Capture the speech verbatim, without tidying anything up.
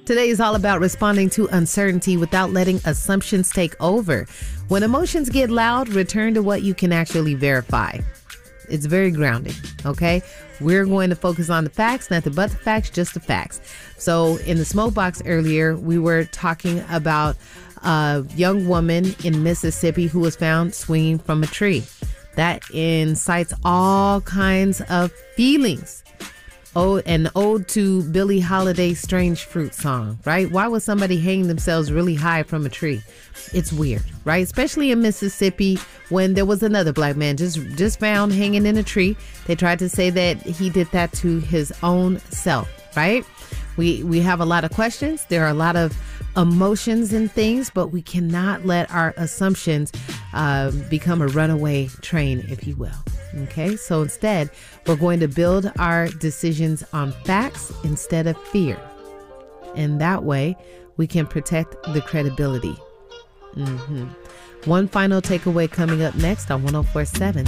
Today is all about responding to uncertainty without letting assumptions take over. When emotions get loud, return to what you can actually verify. It's very grounding, okay? We're going to focus on the facts, nothing but the facts, just the facts. So in the smoke box earlier, we were talking about a young woman in Mississippi who was found swinging from a tree. That incites all kinds of feelings. Oh, an ode to Billie Holiday's Strange Fruit song, right? Why would somebody hang themselves really high from a tree? It's weird, right? Especially in Mississippi, when there was another black man just just found hanging in a tree. They tried to say that he did that to his own self, right? We we have a lot of questions. There are a lot of emotions and things, but we cannot let our assumptions uh, become a runaway train, if you will. Okay, so instead, we're going to build our decisions on facts instead of fear. And that way, we can protect the credibility. Mm-hmm. One final takeaway coming up next on one oh four point seven.